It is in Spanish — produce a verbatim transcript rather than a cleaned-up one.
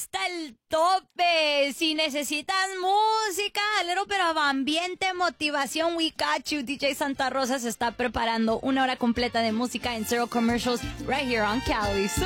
hasta el tope. Si necesitas música, a little bit of ambiente, motivación, we got you. D J Santa Rosa se está preparando una hora completa de música en Zero Commercials right here on Cali.